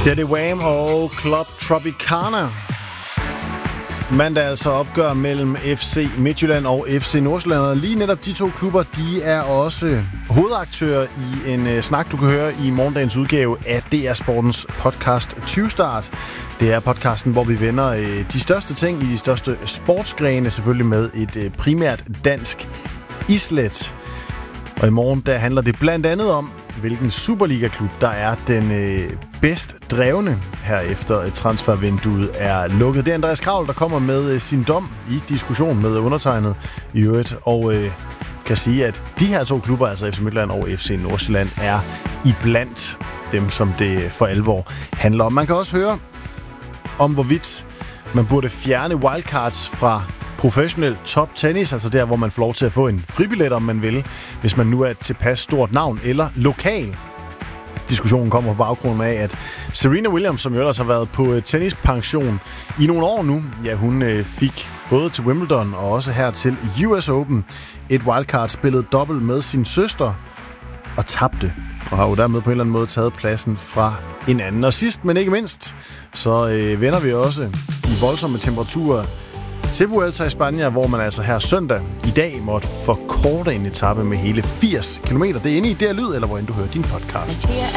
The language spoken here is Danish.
Det er Wham og Club Tropicana. Mandag altså opgør mellem FC Midtjylland og FC Nordsjælland. Og lige netop de to klubber, de er også hovedaktører i en snak, du kan høre i morgendagens udgave af DR Sportens podcast 20-start. Det er podcasten, hvor vi vender de største ting i de største sportsgrene, selvfølgelig med et primært dansk islet. Og i morgen, der handler det blandt andet om, hvilken Superliga-klub, der er den bedst drevne her efter transfervinduet er lukket. Det er Andreas Kraul, der kommer med sin dom i diskussion med undertegnet i øvrigt, og kan sige, at de her to klubber, altså FC Midtjylland og FC Nordsjælland, er iblandt dem, som det for alvor handler om. Man kan også høre om, hvorvidt man burde fjerne wildcards fra professionel top tennis, altså der, hvor man får lov til at få en fribillet, om man vil, hvis man nu er et tilpas stort navn eller lokal. Diskussionen kommer på baggrund af, at Serena Williams, som jo ellers har været på tennispension i nogle år nu, ja, hun fik både til Wimbledon og også her til US Open et wildcard, spillet dobbelt med sin søster og tabte, og har jo dermed på en eller anden måde taget pladsen fra en anden. Og sidst, men ikke mindst, så vender vi også de voldsomme temperaturer til Vuelta i Spanien, hvor man altså her søndag i dag måtte forkorte en etape med hele 80 km. Det er inde i DR Lyd, eller hvor end du hører din podcast.